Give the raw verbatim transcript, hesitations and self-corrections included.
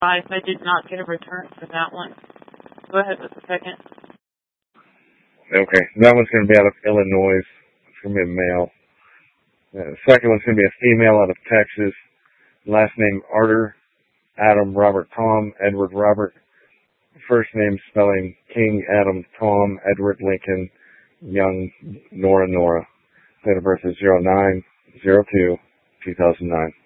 advise I did not get a return for that one. Go ahead with the second. Okay, that one's going to be out of Illinois. It's going to be a male. Uh, the second one's going to be a female out of Texas. Last name Arter, Adam, Robert, Tom, Edward, Robert. First name spelling King, Adam, Tom, Edward, Lincoln, Young, Nora, Nora. Date of birth is zero nine zero two two thousand nine.